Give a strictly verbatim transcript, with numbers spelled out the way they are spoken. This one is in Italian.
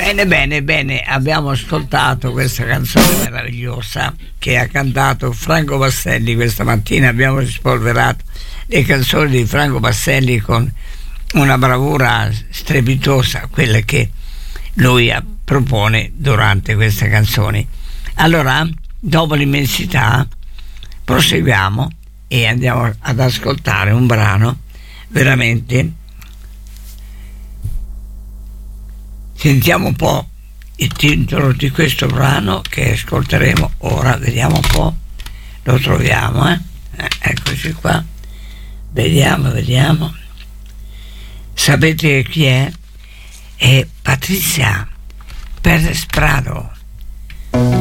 Bene, bene, bene, abbiamo ascoltato questa canzone meravigliosa che ha cantato Franco Pastelli questa mattina. Abbiamo rispolverato le canzoni di Franco Pastelli con una bravura strepitosa, quella che lui propone durante queste canzoni. Allora, dopo l'immensità, proseguiamo e andiamo ad ascoltare un brano veramente. Sentiamo un po' il titolo di questo brano che ascolteremo ora, vediamo un po', lo troviamo, eh? Eh, eccoci qua, vediamo, vediamo. Sapete chi è? È Patrizia Perez Prado.